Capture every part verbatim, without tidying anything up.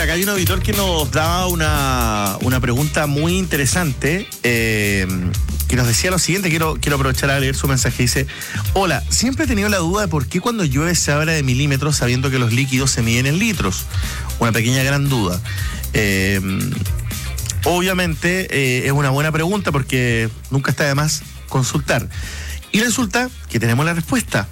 acá hay un auditor que nos daba una, una pregunta muy interesante, eh, que nos decía lo siguiente. Quiero, quiero aprovechar a leer su mensaje. Dice: hola, siempre he tenido la duda de por qué cuando llueve se habla de milímetros sabiendo que los líquidos se miden en litros. Una pequeña gran duda. Eh, obviamente eh, es una buena pregunta porque nunca está de más consultar. Y resulta que tenemos la respuesta.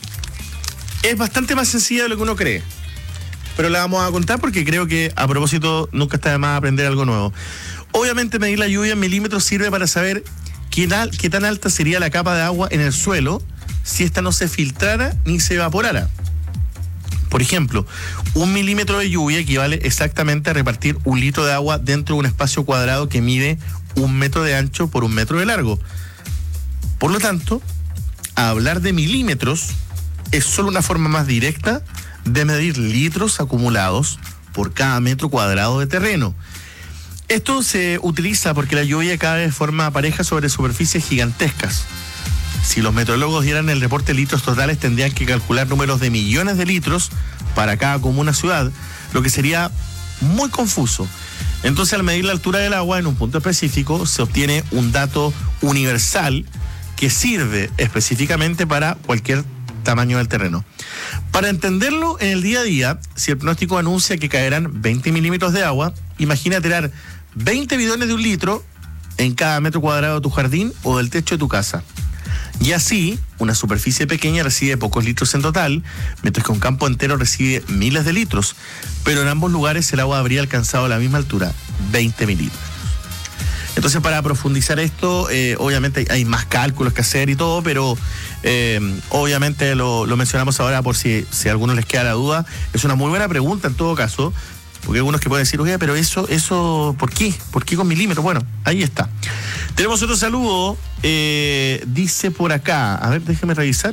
Es bastante más sencilla de lo que uno cree, pero la vamos a contar porque creo que, a propósito, nunca está de más aprender algo nuevo. Obviamente medir la lluvia en milímetros sirve para saber qué, tal, qué tan alta sería la capa de agua en el suelo si ésta no se filtrara ni se evaporara. Por ejemplo, un milímetro de lluvia equivale exactamente a repartir un litro de agua dentro de un espacio cuadrado que mide un metro de ancho por un metro de largo. Por lo tanto, hablar de milímetros es solo una forma más directa de medir litros acumulados por cada metro cuadrado de terreno. Esto se utiliza porque la lluvia cae de forma pareja sobre superficies gigantescas. Si los meteorólogos dieran el reporte de litros totales, tendrían que calcular números de millones de litros para cada comuna ciudad, lo que sería muy confuso. Entonces, al medir la altura del agua en un punto específico, se obtiene un dato universal que sirve específicamente para cualquier tamaño del terreno. Para entenderlo en el día a día, si el pronóstico anuncia que caerán veinte milímetros de agua, imagina tirar veinte bidones de un litro en cada metro cuadrado de tu jardín o del techo de tu casa. Y así, una superficie pequeña recibe pocos litros en total, mientras que un campo entero recibe miles de litros. Pero en ambos lugares el agua habría alcanzado la misma altura, veinte milímetros. Entonces, para profundizar esto, eh, obviamente hay, hay más cálculos que hacer y todo, pero eh, obviamente lo, lo mencionamos ahora por si, si a algunos les queda la duda. Es una muy buena pregunta en todo caso, porque hay algunos que pueden decir, oye, pero eso, eso, ¿por qué? ¿Por qué con milímetros? Bueno, ahí está. Tenemos otro saludo, eh, dice por acá, a ver, déjeme revisar,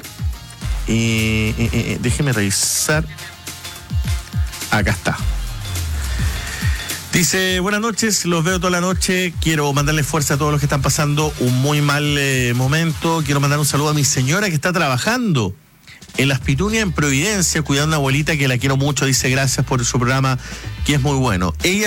eh, eh, eh, déjeme revisar, acá está. Dice: buenas noches, los veo toda la noche, quiero mandarle fuerza a todos los que están pasando un muy mal eh, momento. Quiero mandar un saludo a mi señora que está trabajando en Las Pitunias, en Providencia, cuidando a una abuelita que la quiero mucho. Dice: gracias por su programa, que es muy bueno. Ella